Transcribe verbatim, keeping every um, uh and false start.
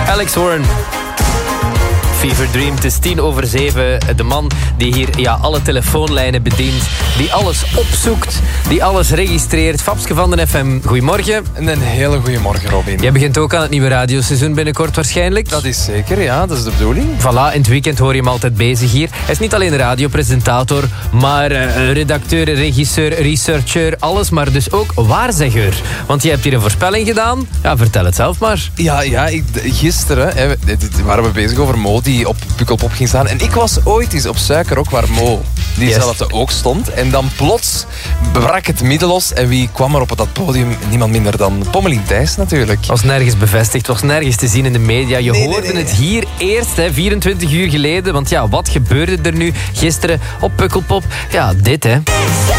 Alex Warren. Fever Dream, het is tien over zeven. De man die hier ja, alle telefoonlijnen bedient. Die alles opzoekt. Die alles registreert. Fabske van den F M, goedemorgen. Een hele goede morgen, Robin. Jij begint ook aan het nieuwe radioseizoen binnenkort waarschijnlijk. Dat is zeker, ja. Dat is de bedoeling. Voilà, in het weekend hoor je hem altijd bezig hier. Hij is niet alleen radiopresentator, maar uh, redacteur, regisseur, researcher, alles. Maar dus ook waarzegger. Want je hebt hier een voorspelling gedaan. Ja, vertel het zelf maar. Ja, ja ik, gisteren hè, waren we bezig over Mo die op Pukkelpop ging staan. En ik was ooit eens op Suikerrok waar Mo diezelfde yes. ook stond. En dan plots brak het midden los. En wie kwam er op dat podium? Niemand minder dan Pommelien Thijs natuurlijk. Het was nergens bevestigd, het was nergens te zien in de media. Je nee, hoorde nee, nee. het hier eerst, hè, vierentwintig uur geleden. Want ja, wat gebeurde er nu gisteren op Pukkelpop? Ja, dit hè.